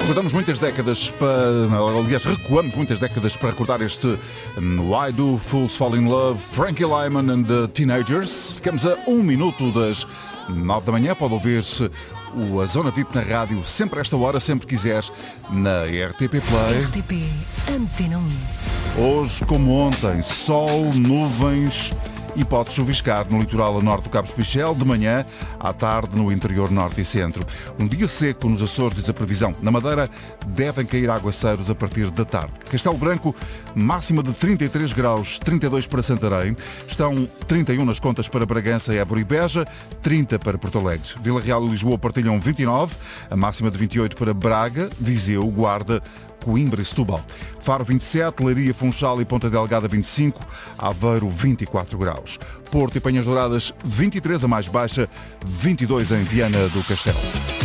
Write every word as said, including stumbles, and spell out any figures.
Recordamos muitas décadas para... Aliás, recuamos muitas décadas para recordar este Why Do Fools Fall in Love, Frankie Lyman and the Teenagers. Ficamos a um minuto das nove da manhã. Pode ouvir-se a Zona V I P na rádio, sempre a esta hora, sempre quiseres, na R T P Play. R T P Antena um. Hoje, como ontem, sol, nuvens e pode chuviscar no litoral a norte do Cabo Espichel, de manhã, à tarde no interior norte e centro. Um dia seco nos Açores, diz a previsão. Na Madeira devem cair aguaceiros a partir da tarde. Castelo Branco, máxima de trinta e três graus, trinta e dois para Santarém. Estão trinta e um nas contas para Bragança, Évora e Beja, trinta para Porto Alegre. Vila Real e Lisboa partilham vinte e nove, a máxima de vinte e oito para Braga, Viseu, Guarda, Coimbra e Setúbal. Faro vinte e sete, Leiria, Funchal e Ponta Delgada vinte e cinco, Aveiro vinte e quatro graus. Porto e Penhas Douradas vinte e três, a mais baixa, vinte e dois em Viana do Castelo.